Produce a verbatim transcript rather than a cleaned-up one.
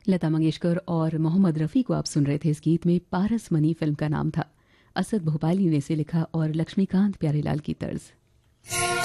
लता मंगेशकर और मोहम्मद रफ़ी को आप सुन रहे थे। इस गीत में पारस मनी फिल्म का नाम था। असद भोपाली ने इसे लिखा और लक्ष्मीकांत प्यारेलाल की तर्ज।